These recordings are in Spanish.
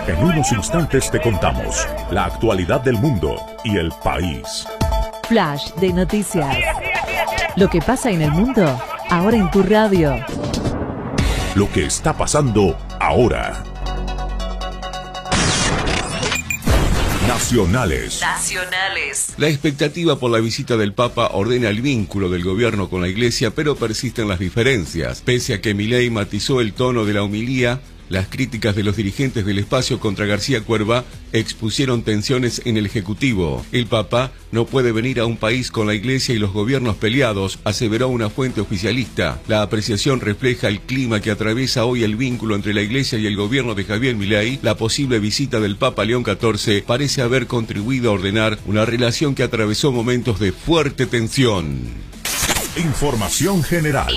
En unos instantes te contamos la actualidad del mundo y el país. Flash de noticias. Lo que pasa en el mundo, ahora en tu radio. Lo que está pasando ahora. Nacionales. La expectativa por la visita del Papa ordena el vínculo del gobierno con la Iglesia, pero persisten las diferencias. Pese a que Milei matizó el tono de la homilía, las críticas de los dirigentes del espacio contra García Cuerva expusieron tensiones en el Ejecutivo. El Papa no puede venir a un país con la Iglesia y los gobiernos peleados, aseveró una fuente oficialista. La apreciación refleja el clima que atraviesa hoy el vínculo entre la Iglesia y el gobierno de Javier Milei. La posible visita del Papa León XIV parece haber contribuido a ordenar una relación que atravesó momentos de fuerte tensión. Información general.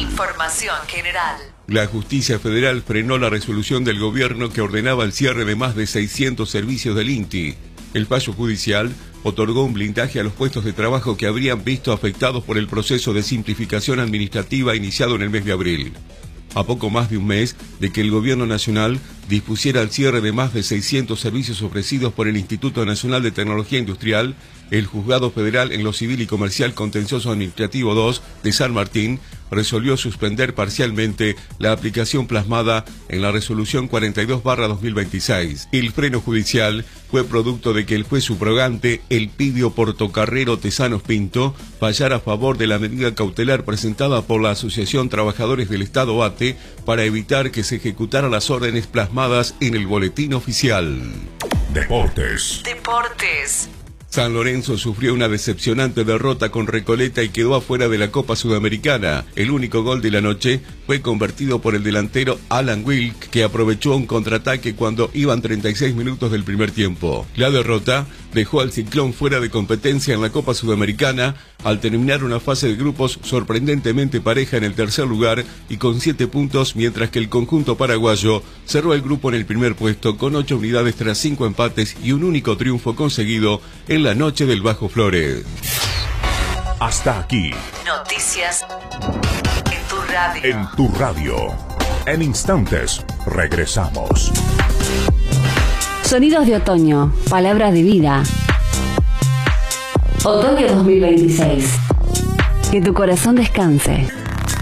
La justicia federal frenó la resolución del gobierno que ordenaba el cierre de más de 600 servicios del INTI. El fallo judicial otorgó un blindaje a los puestos de trabajo que habrían visto afectados por el proceso de simplificación administrativa iniciado en el mes de abril. A poco más de un mes de que el gobierno nacional dispusiera el cierre de más de 600 servicios ofrecidos por el Instituto Nacional de Tecnología Industrial, el Juzgado Federal en lo Civil y Comercial Contencioso Administrativo 2 de San Martín resolvió suspender parcialmente la aplicación plasmada en la resolución 42/2026. El freno judicial fue producto de que el juez subrogante Elpidio Portocarrero Tesanos Pinto fallara a favor de la medida cautelar presentada por la Asociación Trabajadores del Estado ATE para evitar que se ejecutaran las órdenes plasmadas en el boletín oficial. Deportes. San Lorenzo sufrió una decepcionante derrota con Recoleta y quedó afuera de la Copa Sudamericana. El único gol de la noche fue convertido por el delantero Alan Wilk, que aprovechó un contraataque cuando iban 36 minutos del primer tiempo. La derrota dejó al Ciclón fuera de competencia en la Copa Sudamericana al terminar una fase de grupos sorprendentemente pareja en el tercer lugar y con 7 puntos, mientras que el conjunto paraguayo cerró el grupo en el primer puesto con 8 unidades tras 5 empates y un único triunfo conseguido en la noche del Bajo Flores. Hasta aquí. Noticias en tu radio. En tu radio. En instantes regresamos. Sonidos de otoño, palabras de vida. Otoño 2026. Que tu corazón descanse.